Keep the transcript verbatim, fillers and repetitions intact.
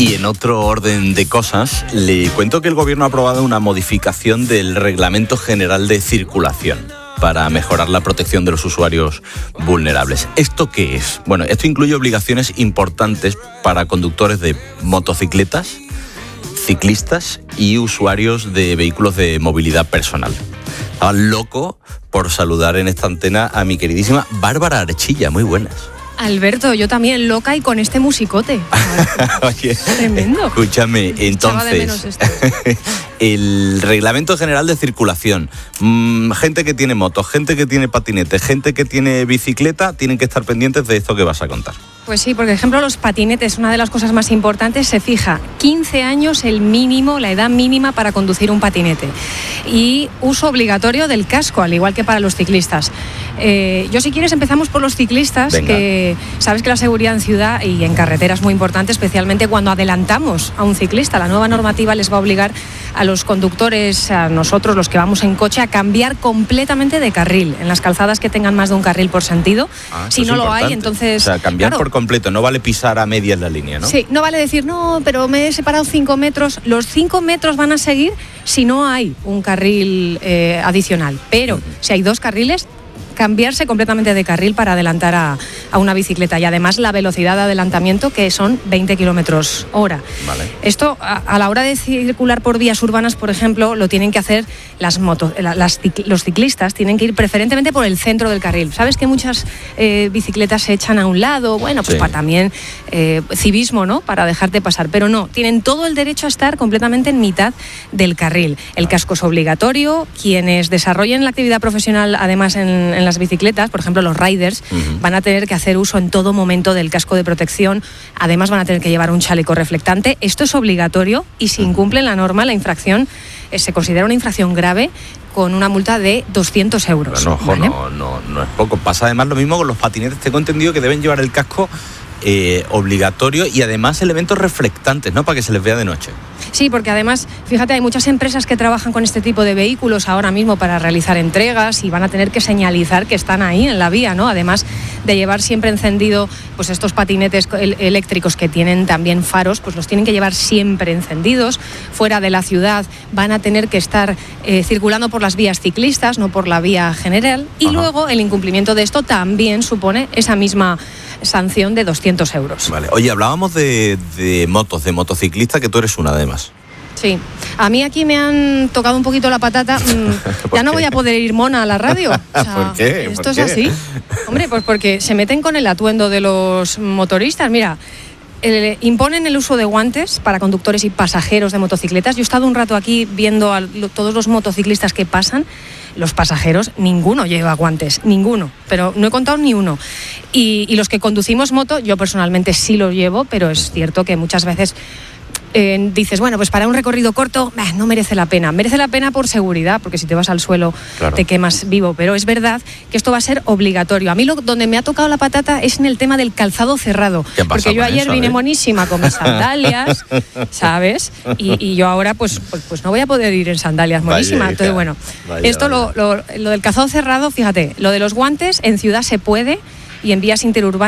Y en otro orden de cosas, le cuento que el Gobierno ha aprobado una modificación del Reglamento General de Circulación para mejorar la protección de los usuarios vulnerables. ¿Esto qué es? Bueno, esto incluye obligaciones importantes para conductores de motocicletas, ciclistas y usuarios de vehículos de movilidad personal. Estaba loco por saludar en esta antena a mi queridísima Bárbara Archilla. Muy buenas. Alberto, yo también loca y con este musicote. Oye, tremendo. Escúchame, entonces, el Reglamento General de Circulación, mmm, gente que tiene motos, gente que tiene patinete, gente que tiene bicicleta, tienen que estar pendientes de esto que vas a contar. Pues sí, porque por ejemplo los patinetes, una de las cosas más importantes, se fija quince años el mínimo, la edad mínima para conducir un patinete. Y uso obligatorio del casco, al igual que para los ciclistas. Eh, yo si quieres empezamos por los ciclistas. Venga. Que sabes que la seguridad en ciudad y en carretera es muy importante, especialmente cuando adelantamos a un ciclista. La nueva normativa les va a obligar a los conductores, a nosotros los que vamos en coche, a cambiar completamente de carril en las calzadas que tengan más de un carril por sentido. Ah, si no lo hay, entonces... O sea, cambiar claro, por completo, no vale pisar a medias la línea, ¿no? Sí, no vale decir, no, pero me he separado cinco metros. Los cinco metros van a seguir si no hay un carril eh, adicional. Pero uh-huh. si hay dos carriles, cambiarse completamente de carril para adelantar a, a una bicicleta. Y además la velocidad de adelantamiento, que son veinte kilómetros hora. Vale. Esto, a, a la hora de circular por vías urbanas, por ejemplo, lo tienen que hacer las motos, las, los ciclistas tienen que ir preferentemente por el centro del carril. Sabes que muchas eh, bicicletas se echan a un lado, bueno, pues sí. para también eh, civismo, ¿no? Para dejarte pasar. Pero no, tienen todo el derecho a estar completamente en mitad del carril. El casco es obligatorio. Quienes desarrollen la actividad profesional, además en, en las bicicletas, por ejemplo los riders, uh-huh. van a tener que hacer uso en todo momento del casco de protección. Además van a tener que llevar un chaleco reflectante. Esto es obligatorio y si incumplen la norma, la infracción eh, se considera una infracción grave con una multa de doscientos euros. Bueno, ojo, ¿vale? no, no, no es poco. Pasa además lo mismo con los patinetes. Tengo entendido que deben llevar el casco eh, obligatorio y además elementos reflectantes, ¿no? Para que se les vea de noche. Sí, porque además, fíjate, hay muchas empresas que trabajan con este tipo de vehículos ahora mismo para realizar entregas y van a tener que señalizar que están ahí en la vía, ¿no? Además de llevar siempre encendido, pues estos patinetes eléctricos que tienen también faros, pues los tienen que llevar siempre encendidos. Fuera de la ciudad van a tener que estar eh, circulando por las vías ciclistas, no por la vía general. Y Ajá. luego el incumplimiento de esto también supone esa misma sanción de doscientos euros. Vale. Oye, hablábamos de, de motos, de motociclistas, que tú eres una además. Sí, a mí aquí me han tocado un poquito la patata. Ya no voy a poder ir mona a la radio. O sea, ¿Por qué? Esto ¿Por es qué? así. Hombre, pues porque se meten con el atuendo de los motoristas. Mira, el, imponen el uso de guantes para conductores y pasajeros de motocicletas. Yo he estado un rato aquí viendo a lo, todos los motociclistas que pasan. Los pasajeros, ninguno lleva guantes, ninguno, pero no he contado ni uno. Y, y los que conducimos moto, yo personalmente sí lo llevo, pero es cierto que muchas veces eh, dices, bueno, pues para un recorrido corto bah, no merece la pena. Merece la pena por seguridad, porque si te vas al suelo claro. te quemas vivo. Pero es verdad que esto va a ser obligatorio. A mí lo, donde me ha tocado la patata es en el tema del calzado cerrado. Porque yo ayer eso, vine eh? monísima con mis sandalias, ¿sabes? Y, y yo ahora pues, pues, pues no voy a poder ir en sandalias monísima. Vaya, Entonces, bueno, vaya, esto vaya. Lo, lo, lo del calzado cerrado, fíjate, lo de los guantes en ciudad se puede y en vías interurbanas